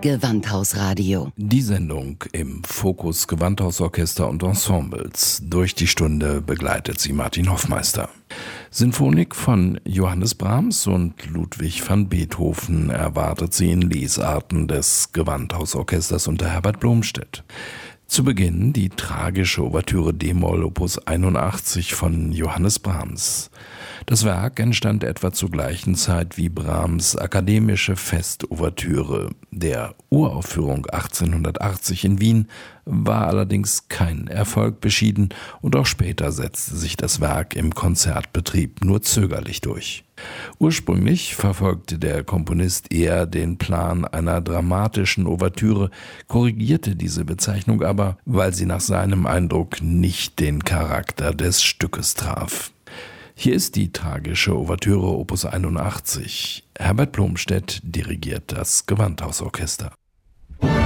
Gewandhausradio. Die Sendung im Fokus Gewandhausorchester und Ensembles. Durch die Stunde begleitet sie Martin Hoffmeister. Sinfonik von Johannes Brahms und Ludwig van Beethoven erwartet sie in Lesarten des Gewandhausorchesters unter Herbert Blomstedt. Zu Beginn die tragische Ouvertüre d-Moll Opus 81 von Johannes Brahms. Das Werk entstand etwa zur gleichen Zeit wie Brahms' akademische Festouvertüre. Der Uraufführung 1880 in Wien war allerdings kein Erfolg beschieden und auch später setzte sich das Werk im Konzertbetrieb nur zögerlich durch. Ursprünglich verfolgte der Komponist eher den Plan einer dramatischen Ouvertüre, korrigierte diese Bezeichnung aber, weil sie nach seinem Eindruck nicht den Charakter des Stückes traf. Hier ist die tragische Ouvertüre Opus 81. Herbert Blomstedt dirigiert das Gewandhausorchester.